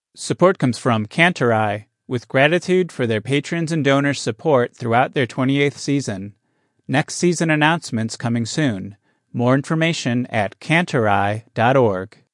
Support comes from Cantorai, with gratitude for their patrons and donors' support throughout their 28th season. Next season announcements coming soon. More information at cantorai.org.